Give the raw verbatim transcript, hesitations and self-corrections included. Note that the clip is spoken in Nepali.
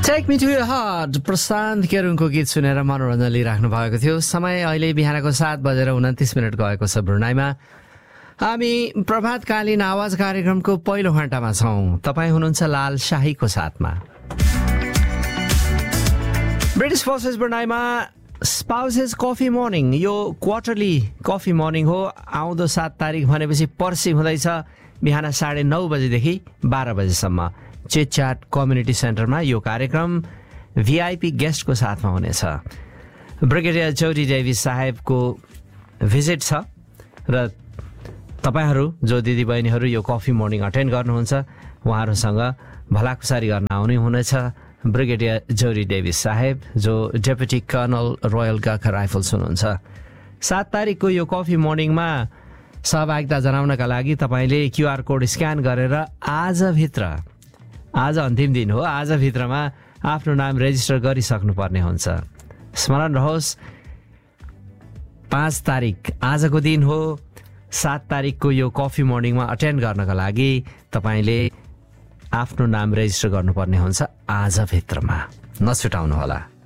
Take me to your heart प्रशान्त केरुङको गीत सुनेर मनोरञ्जन लिइराख्नु भएको थियो। समय अहिले बिहानको सात बजेर उन्तिस मिनट गएको छ। ब्रुनाईमा हामी प्रभातकालीन आवाज कार्यक्रमको पहिलो घण्टामा छौँ। तपाईँ हुनुहुन्छ लाल शाहीको साथमा। British forces ब्रुनाईमा spouses coffee morning, यो क्वार्टरली कफी मर्निङ हो। आउँदो सात तारिक भनेपछि पर्सि हुँदैछ बिहान साढे नौ बजेदेखि बाह्र बजेसम्म चिट च्याट कम्युनिटी सेन्टरमा। यो कार्यक्रम भिआइपी गेस्टको साथमा हुनेछ। ब्रिगेडियर चौरी डेभिस साहेबको भिजिट छ र तपाईँहरू जो दिदीबहिनीहरू यो कफी मर्निङ अटेन्ड गर्नुहुन्छ उहाँहरूसँग भलाकुसारी गर्न आउने हुनेछ ब्रिगेडियर जोरी डेभिस साहेब, जो deputy colonel royal Gorkha rifles हुनुहुन्छ। सात तारिकको यो कफी मर्निङमा सहभागिता जनाउनका लागि तपाईँले क्युआर कोड स्क्यान गरेर आजभित्र, आज अन्तिम दिन हो, आजभित्रमा आफ्नो नाम रेजिस्टर गरिसक्नुपर्ने हुन्छ। स्मरण रहोस्, पाँच तारिक आजको दिन हो। सात तारिकको यो कफी मर्निङमा अटेन्ड गर्नका लागि तपाईँले आफ्नो नाम रेजिस्टर गर्नुपर्ने हुन्छ आजभित्रमा। नछुटाउनुहोला।